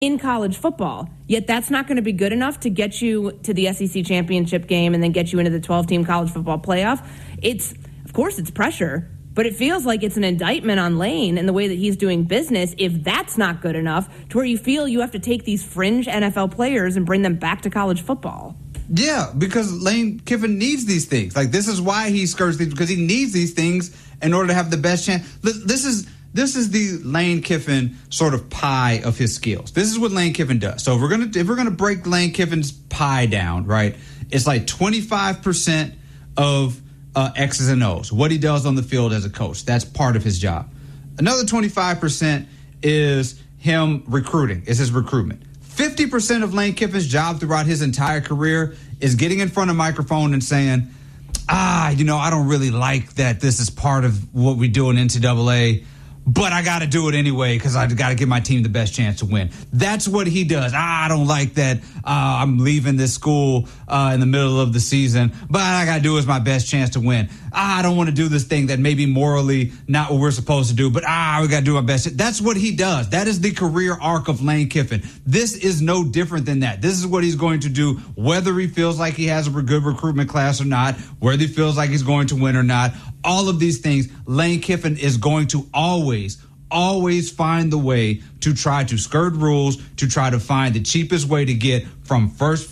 in college football. Yet that's not going to be good enough to get you to the SEC championship game and then get you into the 12-team college football playoff. Of course, it's pressure, but it feels like it's an indictment on Lane and the way that he's doing business if that's not good enough to where you feel you have to take these fringe NFL players and bring them back to college football. Yeah, because Lane Kiffin needs these things. Like, this is why he skirts these, because he needs these things in order to have the best chance. This is the Lane Kiffin sort of pie of his skills. This is what Lane Kiffin does. So if we're gonna break Lane Kiffin's pie down, right? It's like 25% of X's and O's, what he does on the field as a coach. That's part of his job. Another 25% is him recruiting. It's his recruitment. 50% of Lane Kiffin's job throughout his entire career is getting in front of a microphone and saying, I don't really like that this is part of what we do in NCAA, but I got to do it anyway because I got to give my team the best chance to win. That's what he does. I don't like that I'm leaving this school in the middle of the season, but I got to do is my best chance to win. I don't want to do this thing that may be morally not what we're supposed to do, but we got to do our best. That's what he does. That is the career arc of Lane Kiffin. This is no different than that. This is what he's going to do, whether he feels like he has a good recruitment class or not, whether he feels like he's going to win or not. All of these things, Lane Kiffin is going to always find the way to try to skirt rules, to try to find the cheapest way to get from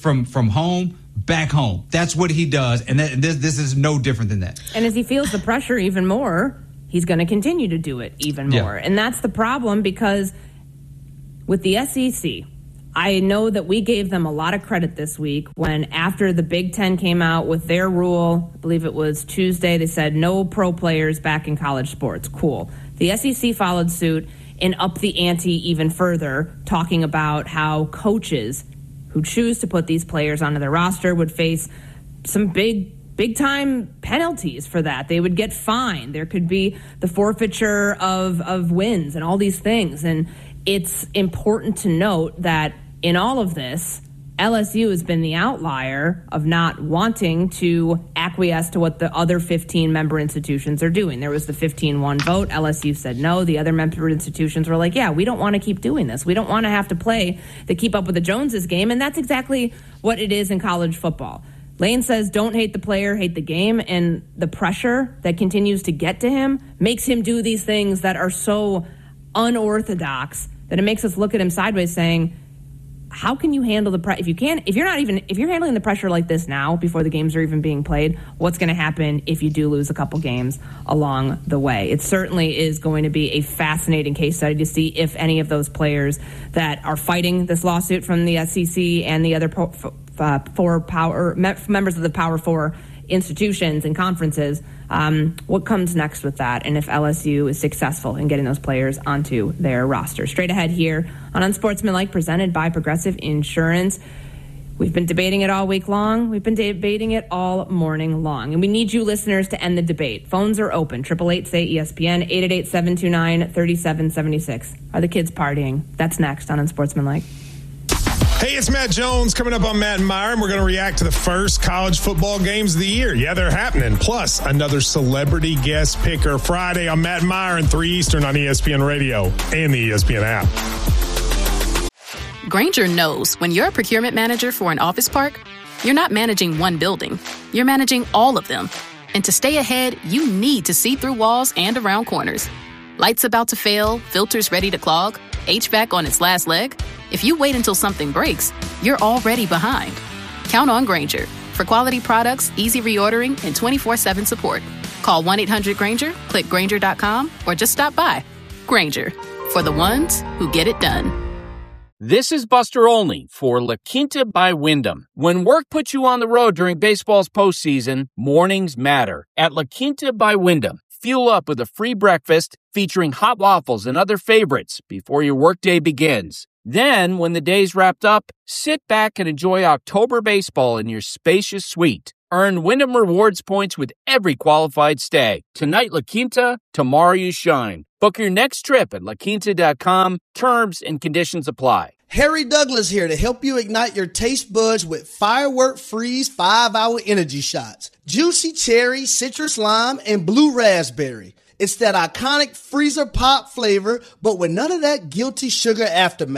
home back home. That's what he does, and this is no different than that. And as he feels the pressure even more, he's going to continue to do it even more. And that's the problem, because with the SEC, I know that we gave them a lot of credit this week when, after the Big Ten came out with their rule, I believe it was Tuesday, they said no pro players back in college sports. Cool. The SEC followed suit and upped the ante even further, talking about how coaches who choose to put these players onto their roster would face some big time penalties for that. They would get fined. There could be the forfeiture of wins and all these things. And it's important to note that in all of this, LSU has been the outlier of not wanting to acquiesce to what the other 15 member institutions are doing. There was the 15-1 vote. LSU said no. The other member institutions were like, yeah, we don't want to keep doing this. We don't want to have to play the keep up with the Joneses game. And that's exactly what it is in college football. Lane says don't hate the player, hate the game. And the pressure that continues to get to him makes him do these things that are so unorthodox that it makes us look at him sideways saying, how can you handle the pressure? If you're handling the pressure like this now before the games are even being played, what's going to happen if you do lose a couple games along the way? It certainly is going to be a fascinating case study to see if any of those players that are fighting this lawsuit from the SEC and the other members of the Power Four institutions and conferences, what comes next with that, and if LSU is successful in getting those players onto their roster. Straight ahead here on Unsportsmanlike, presented by Progressive Insurance. We've been debating it all week long. We've been debating it all morning long. And we need you listeners to end the debate. Phones are open. 888-SAY-ESPN, 888-729-3776. Are the kids partying? That's next on Unsportsmanlike. Hey, it's Matt Jones coming up on Matt and Meyer, and we're going to react to the first college football games of the year. Yeah, they're happening. Plus, another celebrity guest picker Friday on Matt and Meyer and 3 Eastern on ESPN Radio and the ESPN app. Grainger knows when you're a procurement manager for an office park, you're not managing one building. You're managing all of them. And to stay ahead, you need to see through walls and around corners. Lights about to fail, filters ready to clog, HVAC on its last leg. If you wait until something breaks, you're already behind. Count on Grainger for quality products, easy reordering, and 24/7 support. Call 1-800-GRAINGER, click Grainger.com, or just stop by. Grainger, for the ones who get it done. This is Buster Olney for La Quinta by Wyndham. When work puts you on the road during baseball's postseason, mornings matter. At La Quinta by Wyndham, fuel up with a free breakfast featuring hot waffles and other favorites before your workday begins. Then, when the day's wrapped up, sit back and enjoy October baseball in your spacious suite. Earn Wyndham Rewards points with every qualified stay. Tonight, La Quinta, tomorrow you shine. Book your next trip at laquinta.com. Terms and conditions apply. Harry Douglas here to help you ignite your taste buds with Firework Freeze 5-Hour Energy Shots. Juicy cherry, citrus lime, and blue raspberry. It's that iconic freezer pop flavor, but with none of that guilty sugar aftermath.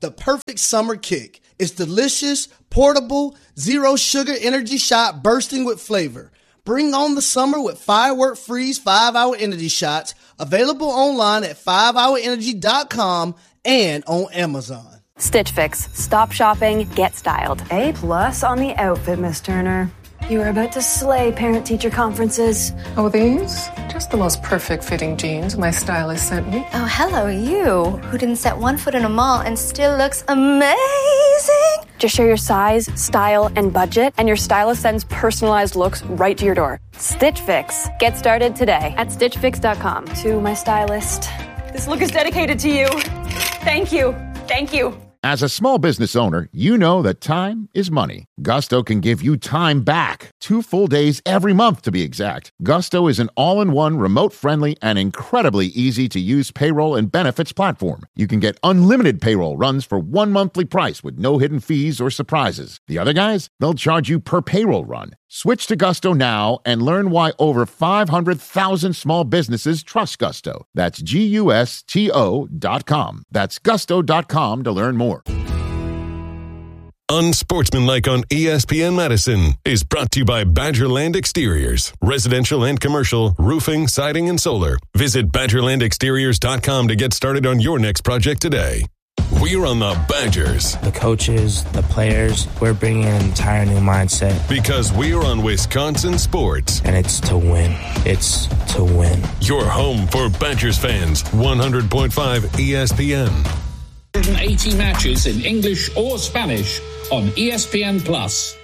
the perfect summer kick. It's delicious, portable, zero sugar energy shot bursting with flavor. Bring on the summer with Firework Freeze 5-Hour Energy Shots, available online at 5hourenergy.com and on Amazon. Stitch Fix. Stop shopping, get styled. A+ on the outfit, Miss Turner. You are about to slay parent-teacher conferences. Oh, these? Just the most perfect fitting jeans my stylist sent me. Oh, hello, you, who didn't set one foot in a mall and still looks amazing. Just share your size, style, and budget, and your stylist sends personalized looks right to your door. Stitch Fix. Get started today at StitchFix.com. To my stylist, this look is dedicated to you. Thank you. Thank you. As a small business owner, you know that time is money. Gusto can give you time back. 2 full days every month, to be exact. Gusto is an all-in-one, remote-friendly, and incredibly easy-to-use payroll and benefits platform. You can get unlimited payroll runs for one monthly price with no hidden fees or surprises. The other guys, they'll charge you per payroll run. Switch to Gusto now and learn why over 500,000 small businesses trust Gusto. That's GUSTO.com. That's gusto.com to learn more. Unsportsmanlike on ESPN Madison is brought to you by Badgerland Exteriors. Residential and commercial, roofing, siding, and solar. Visit BadgerlandExteriors.com to get started on your next project today. We're on the Badgers. The coaches, the players, we're bringing an entire new mindset. Because we're on Wisconsin sports. And it's to win. It's to win. Your home for Badgers fans. 100.5 ESPN. 180 matches in English or Spanish on ESPN+.